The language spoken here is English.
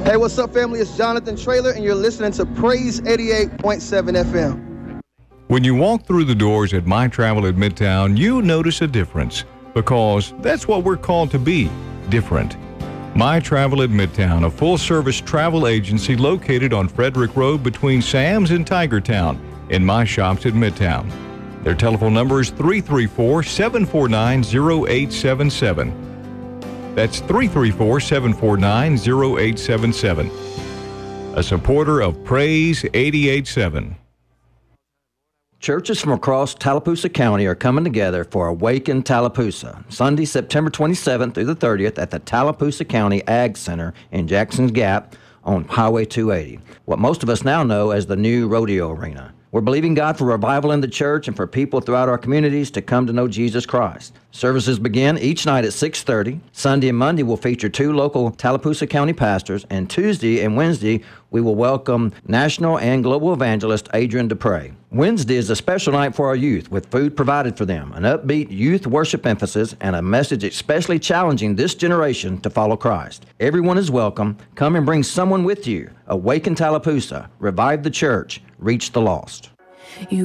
Hey, what's up, family? It's Jonathan Traylor, and you're listening to Praise 88.7 FM. When you walk through the doors at My Travel at Midtown, you notice a difference, because that's what we're called to be, different. My Travel at Midtown, a full-service travel agency located on Frederick Road between Sam's and Tigertown, in My Shops at Midtown. Their telephone number is 334-749-0877. That's 334-749-0877. A supporter of Praise 88.7. Churches from across Tallapoosa County are coming together for Awaken Tallapoosa, Sunday, September 27th through the 30th at the Tallapoosa County Ag Center in Jackson's Gap on Highway 280, what most of us now know as the new rodeo arena. We're believing God for revival in the church and for people throughout our communities to come to know Jesus Christ. Services begin each night at 6:30. Sunday and Monday will feature 2 local Tallapoosa County pastors, and Tuesday and Wednesday we will welcome national and global evangelist Adrian Dupre. Wednesday is a special night for our youth with food provided for them, an upbeat youth worship emphasis, and a message especially challenging this generation to follow Christ. Everyone is welcome. Come and bring someone with you. Awaken Tallapoosa. Revive the church. Reach the lost.